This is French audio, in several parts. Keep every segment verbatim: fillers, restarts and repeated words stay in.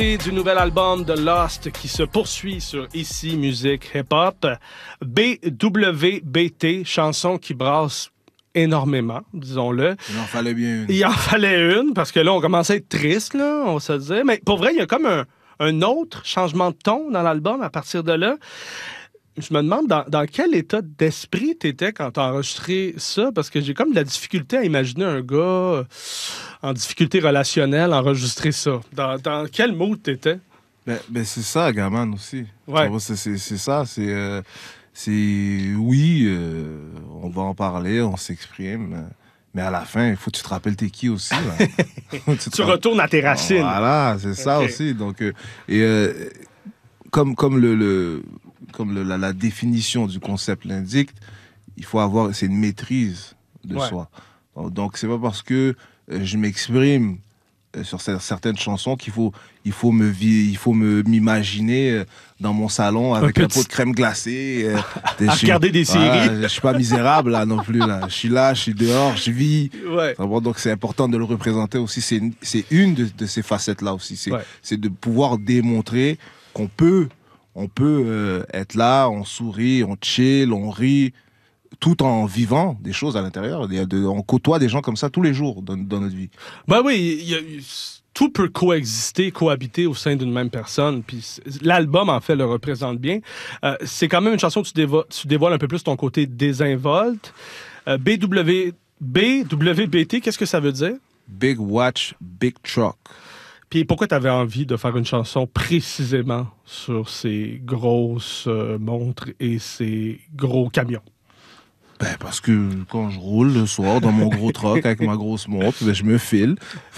Du nouvel album de Lost qui se poursuit sur Ici Musique Hip Hop. B W B T, chanson qui brasse énormément, disons-le. Il en fallait bien une. Il en fallait une, parce que là, on commençait à être triste, là, on se disait. Mais pour vrai, il y a comme un, un autre changement de ton dans l'album à partir de là. Je me demande dans, dans quel état d'esprit t'étais quand t'as enregistré ça, parce que j'ai comme de la difficulté à imaginer un gars en difficulté relationnelle enregistrer ça. Dans, dans quel mood t'étais? Ben, ben c'est ça, Gaman aussi. Ouais. C'est, c'est, c'est ça, c'est... Euh, c'est oui, euh, on va en parler, on s'exprime, mais à la fin, il faut que tu te rappelles t'es qui aussi. Là. tu tu retournes à tes racines. Voilà, c'est ça okay. aussi. Donc, euh, et euh, comme, comme le... le comme le, la, la définition du concept l'indique, il faut avoir, c'est une maîtrise de ouais. soi. Donc, c'est pas parce que euh, je m'exprime euh, sur certaines chansons qu'il faut, il faut me, il faut me m'imaginer euh, dans mon salon avec un, un pot de crème glacée. Euh, à regarder des séries. Voilà, je suis pas misérable là non plus. Là. Je suis là, je suis dehors, je vis. Ouais. Donc, c'est important de le représenter aussi. C'est une, c'est une de, de ces facettes-là aussi. C'est, ouais. c'est de pouvoir démontrer qu'on peut On peut euh, être là, on sourit, on chill, on rit, tout en vivant des choses à l'intérieur. De, on côtoie des gens comme ça tous les jours dans, dans notre vie. Ben oui, y a, tout peut coexister, cohabiter au sein d'une même personne. Puis l'album, en fait, le représente bien. Euh, c'est quand même une chanson où tu, dévo- tu dévoiles un peu plus ton côté désinvolte. Euh, B W B T, qu'est-ce que ça veut dire? Big Watch, Big Truck. Puis pourquoi tu avais envie de faire une chanson précisément sur ces grosses euh, montres et ces gros camions? Ben parce que quand je roule le soir dans mon gros truck avec ma grosse montre, ben je me file.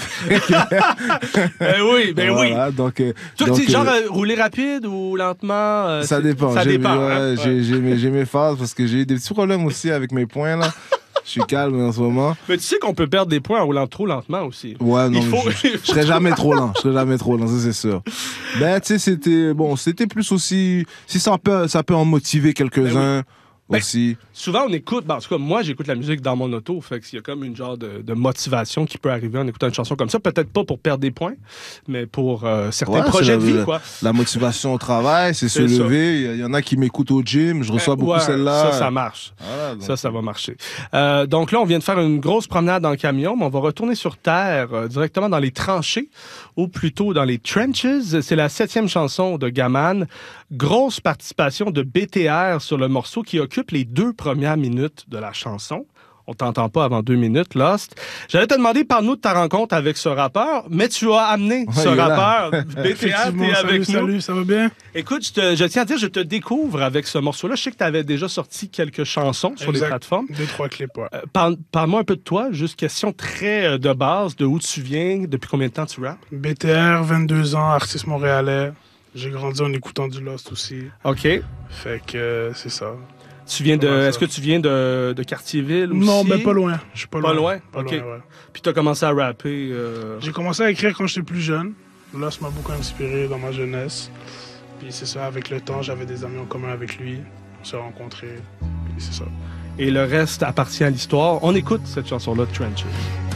ben oui, ben voilà, oui. Donc, euh, Toi, donc, tu genre euh, rouler rapide ou lentement? Euh, ça dépend. Ça j'ai, dépend. Ouais, hein? j'ai, ouais. j'ai, mes, j'ai mes phases parce que j'ai eu des petits problèmes aussi avec mes poings là. Je suis calme en ce moment. Mais tu sais qu'on peut perdre des points en roulant trop lentement aussi. Ouais, non, il faut, je, je, je serais jamais trop lent. Je serais jamais trop lent, ça c'est sûr. Ben, tu sais, c'était bon, c'était plus aussi. Si ça peut, ça peut en motiver quelques-uns. Ben oui. Ben, aussi. Souvent, on écoute, ben, en tout cas, moi, j'écoute la musique dans mon auto, fait qu'il y a comme une genre de, de motivation qui peut arriver en écoutant une chanson comme ça. Peut-être pas pour perdre des points, mais pour euh, certains ouais, projets la, de vie, la, quoi. La motivation au travail, c'est, c'est se ça. lever. Il y, y en a qui m'écoutent au gym, je reçois ben, beaucoup ouais, celle-là. Ça, ça marche. Voilà, ça, ça va marcher. Euh, donc là, on vient de faire une grosse promenade dans le camion, mais on va retourner sur Terre, euh, directement dans les tranchées, ou plutôt dans les trenches. C'est la septième chanson de Gaman. Grosse participation de B T R sur le morceau qui occupe les deux premières minutes de la chanson. On t'entend pas avant deux minutes, Lost. J'allais te demander, parle-nous de ta rencontre avec ce rappeur, mais tu as amené ouais, ce rappeur. B T R, t'es avec salut, nous. Salut, ça va bien? Écoute, je, te, je tiens à dire, je te découvre avec ce morceau-là. Je sais que tu avais déjà sorti quelques chansons sur exact. les plateformes. Deux, trois clips, ouais. Euh, parle, parle-moi un peu de toi, juste question très de base, de où tu viens, depuis combien de temps tu rappes? B T R, vingt-deux ans, artiste montréalais. J'ai grandi en écoutant du Lost aussi. OK. Fait que euh, c'est ça. Tu viens de, est-ce que tu viens de, de Cartierville aussi? Non, mais pas loin. Je suis pas, pas loin. loin. Pas OK. loin, ouais. Puis tu as commencé à rapper? Euh... J'ai commencé à écrire quand j'étais plus jeune. Lost m'a beaucoup inspiré dans ma jeunesse. Puis c'est ça, avec le temps, j'avais des amis en commun avec lui. On s'est rencontrés. Puis c'est ça. Et le reste appartient à l'histoire. On écoute cette chanson-là, Trenches.